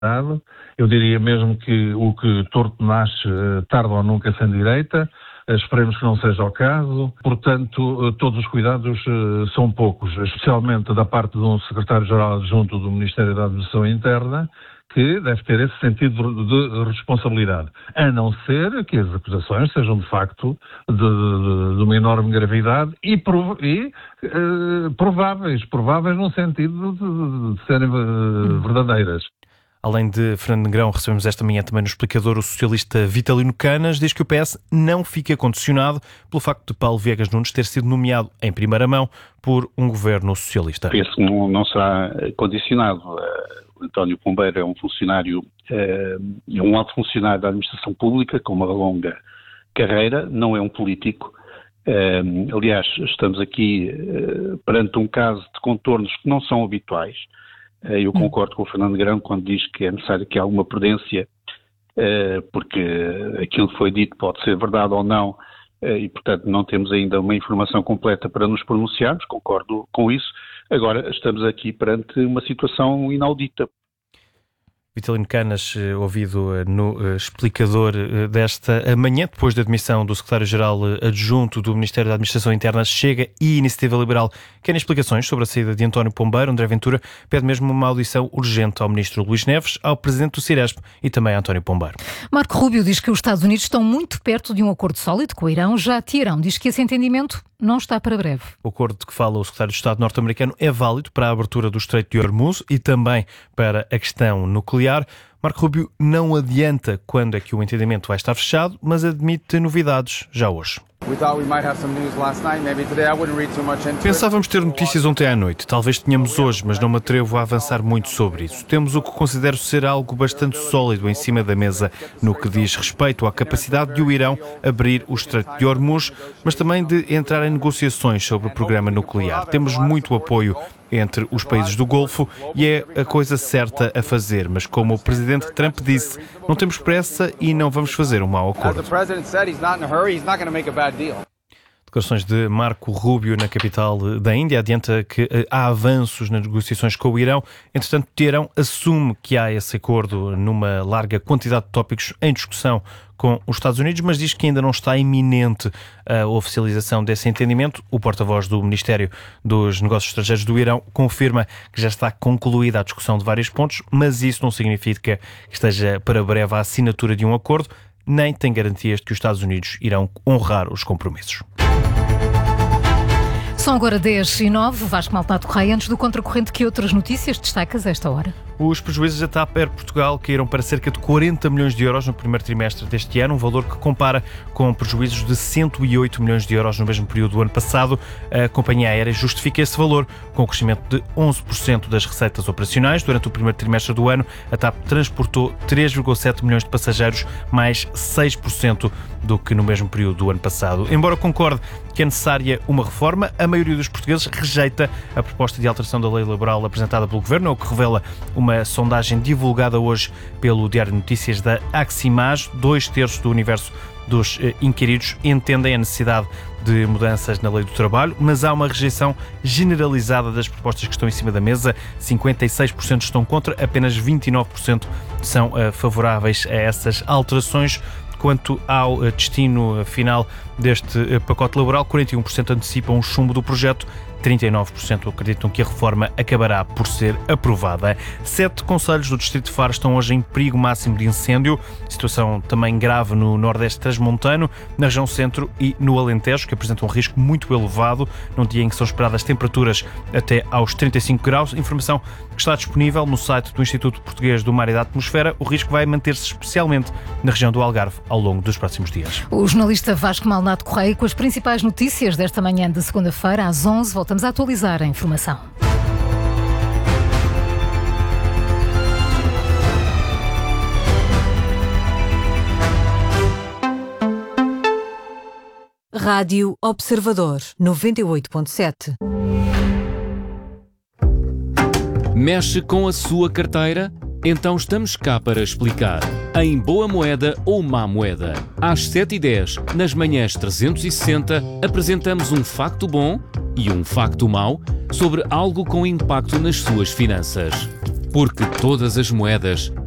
Eu diria mesmo que o que torto nasce, tarde ou nunca sem direita. Esperemos que não seja o caso. Portanto, todos os cuidados são poucos, especialmente da parte de um secretário-geral adjunto do Ministério da Administração Interna, que deve ter esse sentido de responsabilidade, a não ser que as acusações sejam de facto de uma enorme gravidade e prováveis no sentido de serem verdadeiras. Além de Fernando Negrão, recebemos esta manhã também no explicador o socialista Vitalino Canas, diz que o PS não fica condicionado pelo facto de Paulo Viegas Nunes ter sido nomeado em primeira mão por um governo socialista. Penso que não será condicionado. António Pombeiro é um funcionário, um alto funcionário da administração pública com uma longa carreira, não é um político. Aliás, estamos aqui perante um caso de contornos que não são habituais. Eu concordo com o Fernando Negrão quando diz que é necessário que há alguma prudência, porque aquilo que foi dito pode ser verdade ou não, e portanto não temos ainda uma informação completa para nos pronunciarmos, concordo com isso. Agora estamos aqui perante uma situação inaudita. Vitalino Canas, ouvido no explicador desta manhã, depois da admissão do secretário-geral adjunto do Ministério da Administração Interna, Chega e Iniciativa Liberal, querem explicações sobre a saída de António Pombeiro. André Ventura pede mesmo uma audição urgente ao ministro Luís Neves, ao presidente do Ciresp e também a António Pombeiro. Marco Rubio diz que os Estados Unidos estão muito perto de um acordo sólido com o Irão. Já Teherão diz que esse entendimento não está para breve. O acordo de que fala o secretário de Estado norte-americano é válido para a abertura do Estreito de Hormuz e também para a questão nuclear. Marco Rubio não adianta quando é que o entendimento vai estar fechado, mas admite novidades já hoje. Pensávamos ter notícias ontem à noite. Talvez tenhamos hoje, mas não me atrevo a avançar muito sobre isso. Temos o que considero ser algo bastante sólido em cima da mesa no que diz respeito à capacidade de o Irão abrir o Estreito de Hormuz, mas também de entrar em negociações sobre o programa nuclear. Temos muito apoio entre os países do Golfo e é a coisa certa a fazer, mas como o presidente Trump disse, não temos pressa e não vamos fazer um mau acordo. Declarações de Marco Rubio na capital da Índia adianta que há avanços nas negociações com o Irão. Entretanto, Teherão assume que há esse acordo numa larga quantidade de tópicos em discussão com os Estados Unidos, mas diz que ainda não está iminente a oficialização desse entendimento. O porta-voz do Ministério dos Negócios Estrangeiros do Irão confirma que já está concluída a discussão de vários pontos, mas isso não significa que esteja para breve a assinatura de um acordo, nem tem garantias de que os Estados Unidos irão honrar os compromissos. São agora 10h09, Vasco Maldonado Correia. Antes do Contracorrente, que outras notícias destacas a esta hora? Os prejuízos da TAP Air Portugal caíram para cerca de 40 milhões de euros no primeiro trimestre deste ano, um valor que compara com prejuízos de 108 milhões de euros no mesmo período do ano passado. A companhia aérea justifica esse valor com o crescimento de 11% das receitas operacionais. Durante o primeiro trimestre do ano, a TAP transportou 3,7 milhões de passageiros, mais 6% do que no mesmo período do ano passado. Embora concorde que é necessária uma reforma, a maioria dos portugueses rejeita a proposta de alteração da lei laboral apresentada pelo Governo, o que revela uma sondagem divulgada hoje pelo Diário de Notícias da Aximage. 2/3 do universo dos inquiridos entendem a necessidade de mudanças na lei do trabalho, mas há uma rejeição generalizada das propostas que estão em cima da mesa. 56% estão contra, apenas 29% são favoráveis a essas alterações. Quanto ao destino final deste pacote laboral, 41% antecipam o chumbo do projeto, 39% acreditam que a reforma acabará por ser aprovada. 7 concelhos do Distrito de Faro estão hoje em perigo máximo de incêndio. Situação também grave no Nordeste Transmontano, na região Centro e no Alentejo, que apresentam um risco muito elevado, num dia em que são esperadas temperaturas até aos 35 graus. Informação que está disponível no site do Instituto Português do Mar e da Atmosfera. O risco vai manter-se especialmente na região do Algarve ao longo dos próximos dias. O jornalista Vasco Maldonado Correia com as principais notícias desta manhã de segunda-feira às 11. Voltamos a atualizar a informação. Rádio Observador 98.7. Mexe com a sua carteira? Então estamos cá para explicar. Em boa moeda ou má moeda. Às 7h10, nas manhãs 360, apresentamos um facto bom e um facto mau sobre algo com impacto nas suas finanças. Porque todas as moedas